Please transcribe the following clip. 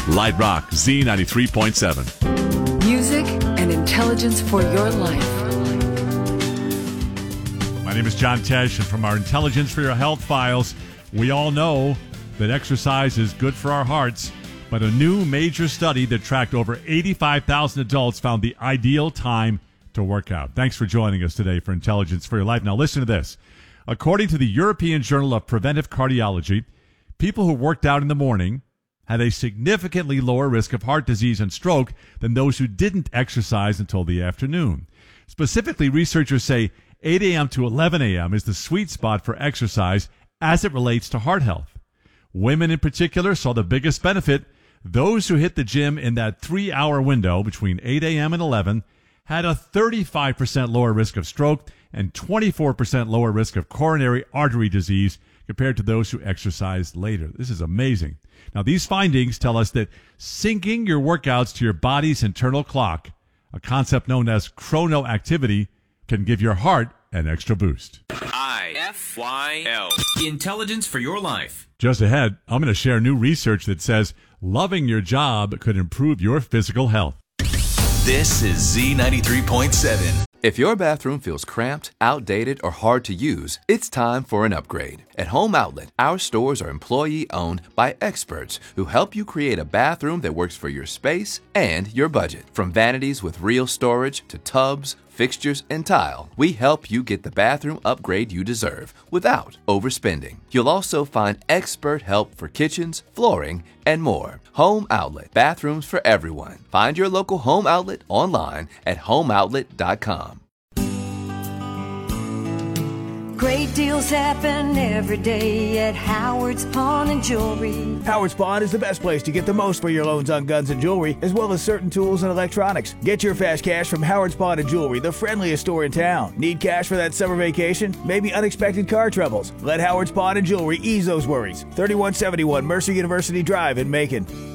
Light Rock Z93.7. Music and intelligence for your life. My name is John Tesh, and from our Intelligence for Your Health files, we all know that exercise is good for our hearts, but a new major study that tracked over 85,000 adults found the ideal time to work out. Thanks for joining us today for Intelligence for Your Life. Now listen to this. According to the European Journal of Preventive Cardiology, people who worked out in the morning had a significantly lower risk of heart disease and stroke than those who didn't exercise until the afternoon. Specifically, researchers say 8 a.m. to 11 a.m. is the sweet spot for exercise as it relates to heart health. Women in particular saw the biggest benefit. Those who hit the gym in that 3-hour window between 8 a.m. and 11 had a 35% lower risk of stroke and 24% lower risk of coronary artery disease compared to those who exercised later. This is amazing. Now, these findings tell us that syncing your workouts to your body's internal clock, a concept known as chronoactivity, can give your heart an extra boost. IFYL. Intelligence for your life. Just ahead, I'm going to share new research that says loving your job could improve your physical health. This is Z93.7. If your bathroom feels cramped, outdated, or hard to use, it's time for an upgrade. At Home Outlet, our stores are employee-owned by experts who help you create a bathroom that works for your space and your budget. From vanities with real storage to tubs, fixtures, and tile, we help you get the bathroom upgrade you deserve without overspending. You'll also find expert help for kitchens, flooring, and more. Home Outlet, bathrooms for everyone. Find your local Home Outlet online at homeoutlet.com. Great deals happen every day at Howard's Pawn and Jewelry. Howard's Pawn is the best place to get the most for your loans on guns and jewelry, as well as certain tools and electronics. Get your fast cash from Howard's Pawn and Jewelry, the friendliest store in town. Need cash for that summer vacation? Maybe unexpected car troubles? Let Howard's Pawn and Jewelry ease those worries. 3171 Mercer University Drive in Macon.